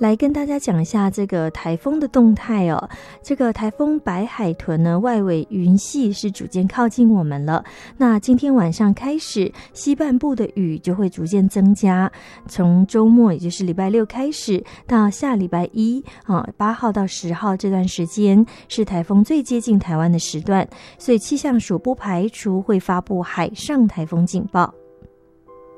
来跟大家讲一下这个台风的动态哦。这个台风白海豚呢，外围云系是逐渐靠近我们了。那今天晚上开始，西半部的雨就会逐渐增加。从周末，也就是礼拜六开始，到下礼拜一8号到10号这段时间，是台风最接近台湾的时段，所以气象署不排除会发布海上台风警报。